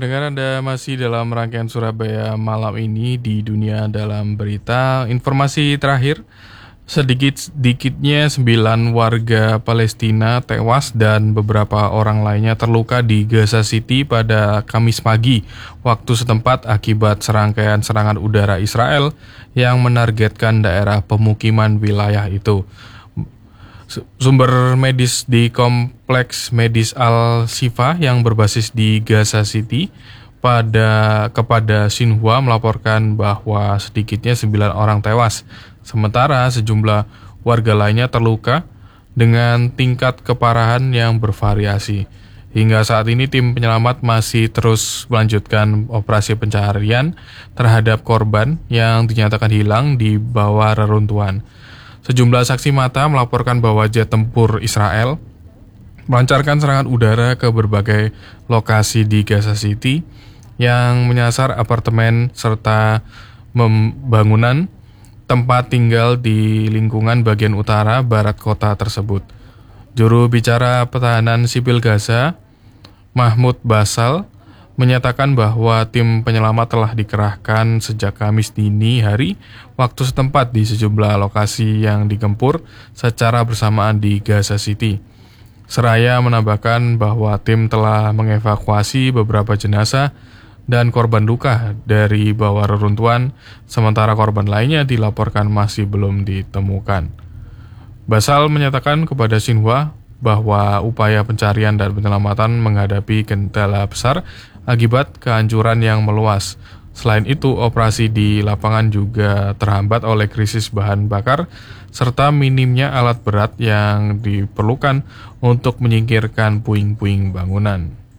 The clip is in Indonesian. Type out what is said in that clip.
Pendengar Anda masih dalam rangkaian Surabaya malam ini di Dunia Dalam Berita. Informasi terakhir, sedikitnya 9 warga Palestina tewas dan beberapa orang lainnya terluka di Gaza City pada Kamis pagi waktu setempat akibat serangkaian serangan udara Israel yang menargetkan daerah pemukiman wilayah itu. Sumber medis di Kompleks Medis Al-Shifa yang berbasis di Gaza City kepada Xinhua melaporkan bahwa sedikitnya 9 orang tewas, sementara sejumlah warga lainnya terluka dengan tingkat keparahan yang bervariasi. Hingga saat ini tim penyelamat masih terus melanjutkan operasi pencarian terhadap korban yang dinyatakan hilang di bawah reruntuhan. Sejumlah saksi mata melaporkan bahwa jet tempur Israel melancarkan serangan udara ke berbagai lokasi di Gaza City yang menyasar apartemen serta bangunan tempat tinggal di lingkungan bagian utara barat kota tersebut. Juru bicara pertahanan sipil Gaza, Mahmud Basal, menyatakan bahwa tim penyelamat telah dikerahkan sejak Kamis dini hari waktu setempat di sejumlah lokasi yang digempur secara bersamaan di Gaza City. Seraya menambahkan bahwa tim telah mengevakuasi beberapa jenazah dan korban luka dari bawah reruntuhan, sementara korban lainnya dilaporkan masih belum ditemukan. Basal menyatakan kepada Xinhua bahwa upaya pencarian dan penyelamatan menghadapi kendala besar akibat kehancuran yang meluas. Selain itu, operasi di lapangan juga terhambat oleh krisis bahan bakar serta minimnya alat berat yang diperlukan untuk menyingkirkan puing-puing bangunan.